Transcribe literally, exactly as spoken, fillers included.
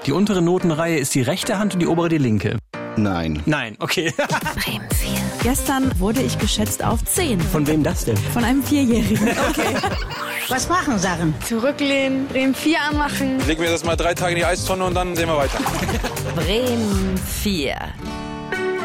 Die untere Notenreihe ist die rechte Hand und die obere die linke. Nein. Nein, okay. Bremen vier. Gestern wurde ich geschätzt auf zehn. Von wem das denn? Von einem Vierjährigen. Okay. Was machen Sachen? Zurücklehnen, Bremen vier anmachen. Legen wir das mal drei Tage in die Eistonne und dann sehen wir weiter. Bremen vier.